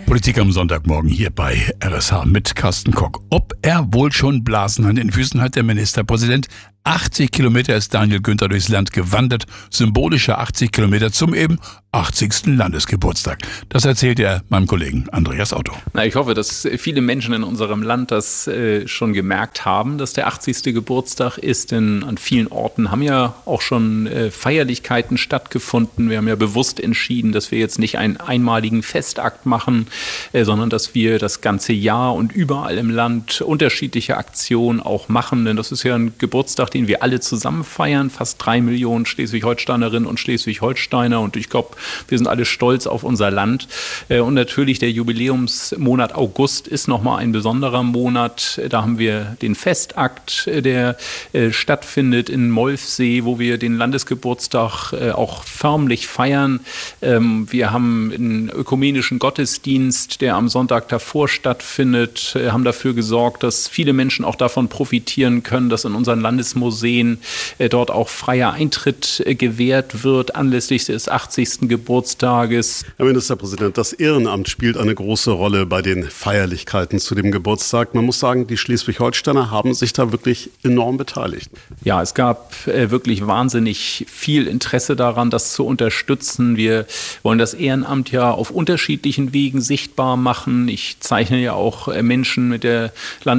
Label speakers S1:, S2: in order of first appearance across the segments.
S1: Politik am Sonntagmorgen hier bei RSH mit Carsten Kock. Ob er wohl schon Blasen an den Füßen hat, der Ministerpräsident. 80 Kilometer ist Daniel Günther durchs Land gewandert. Symbolische 80 Kilometer zum eben 80. Landesgeburtstag. Das erzählt er meinem Kollegen Andreas Otto.
S2: Ich hoffe, dass viele Menschen in unserem Land das schon gemerkt haben, dass der 80. Geburtstag ist. Denn an vielen Orten haben ja auch schon Feierlichkeiten stattgefunden. Wir haben ja bewusst entschieden, dass wir jetzt nicht einen einmaligen Festakt machen, sondern dass wir das ganze Jahr und überall im Land unterschiedliche Aktionen auch machen. Denn das ist ja ein Geburtstag, den wir alle zusammen feiern. Fast 3 Millionen Schleswig-Holsteinerinnen und Schleswig-Holsteiner. Und ich glaube, wir sind alle stolz auf unser Land. Und natürlich der Jubiläumsmonat August ist nochmal ein besonderer Monat. Da haben wir den Festakt, der stattfindet in Molfsee, wo wir den Landesgeburtstag auch förmlich feiern. Wir haben einen ökumenischen Gottesdienst, der am Sonntag davor stattfindet, haben dafür gesorgt, dass viele Menschen auch davon profitieren können, dass in unseren Landesmuseen dort auch freier Eintritt gewährt wird anlässlich des 80. Geburtstages.
S3: Herr Ministerpräsident, das Ehrenamt spielt eine große Rolle bei den Feierlichkeiten zu dem Geburtstag. Man muss sagen, die Schleswig-Holsteiner haben sich da wirklich enorm beteiligt.
S2: Ja, es gab wirklich wahnsinnig viel Interesse daran, das zu unterstützen. Wir wollen das Ehrenamt ja auf unterschiedlichen Wegen sichtbar machen. Ich zeichne ja auch Menschen mit dem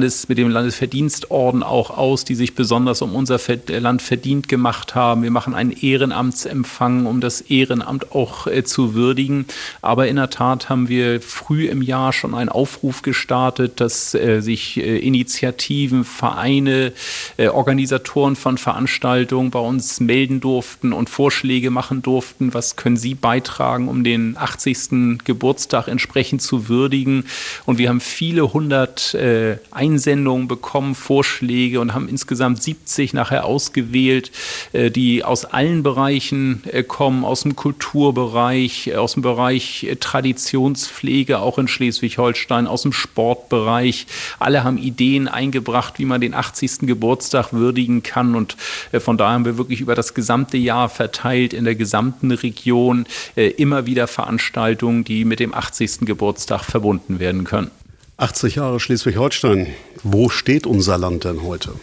S2: Landesverdienstorden auch aus, die sich besonders um unser Land verdient gemacht haben. Wir machen einen Ehrenamtsempfang, um das Ehrenamt auch zu würdigen. Aber in der Tat haben wir früh im Jahr schon einen Aufruf gestartet, dass sich Initiativen, Vereine, Organisatoren von Veranstaltungen bei uns melden durften und Vorschläge machen durften. Was können sie beitragen, um den 80. Geburtstag entsprechend zu würdigen? Und wir haben viele hundert Einsendungen bekommen, Vorschläge, und haben insgesamt 70 nachher ausgewählt, die aus allen Bereichen kommen, aus dem Kulturbereich, aus dem Bereich Traditionspflege, auch in Schleswig-Holstein, aus dem Sportbereich. Alle haben Ideen eingebracht, wie man den 80. Geburtstag würdigen kann, und von daher haben wir wirklich über das gesamte Jahr verteilt in der gesamten Region immer wieder Veranstaltungen, die mit dem 80. Geburtstag verbunden werden können.
S3: 80 Jahre Schleswig-Holstein. Wo steht unser Land denn heute?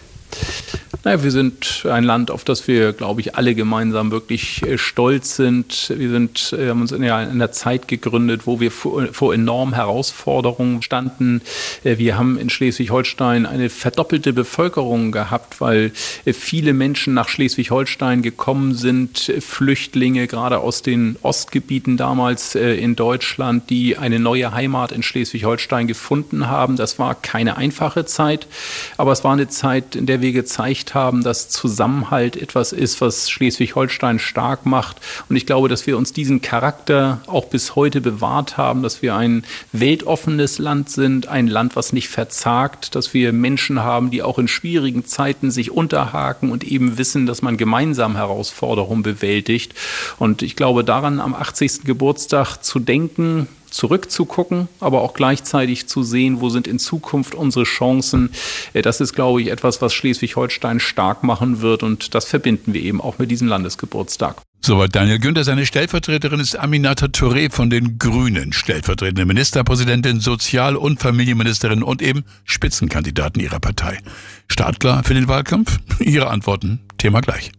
S2: Wir sind ein Land, auf das wir, glaube ich, alle gemeinsam wirklich stolz sind. Wir haben uns in einer Zeit gegründet, wo wir vor enormen Herausforderungen standen. Wir haben in Schleswig-Holstein eine verdoppelte Bevölkerung gehabt, weil viele Menschen nach Schleswig-Holstein gekommen sind, Flüchtlinge, gerade aus den Ostgebieten damals in Deutschland, die eine neue Heimat in Schleswig-Holstein gefunden haben. Das war keine einfache Zeit, aber es war eine Zeit, in der wir gezeigt haben, dass Zusammenhalt etwas ist, was Schleswig-Holstein stark macht. Und ich glaube, dass wir uns diesen Charakter auch bis heute bewahrt haben, dass wir ein weltoffenes Land sind, ein Land, was nicht verzagt, dass wir Menschen haben, die auch in schwierigen Zeiten sich unterhaken und eben wissen, dass man gemeinsam Herausforderungen bewältigt. Und ich glaube, daran am 80. Geburtstag zu denken, zurückzugucken, aber auch gleichzeitig zu sehen, wo sind in Zukunft unsere Chancen. Das ist, glaube ich, etwas, was Schleswig-Holstein stark machen wird, und das verbinden wir eben auch mit diesem Landesgeburtstag.
S1: Soweit Daniel Günther. Seine Stellvertreterin ist Aminata Touré von den Grünen, stellvertretende Ministerpräsidentin, Sozial- und Familienministerin und eben Spitzenkandidatin ihrer Partei. Startklar für den Wahlkampf? Ihre Antworten, Thema gleich.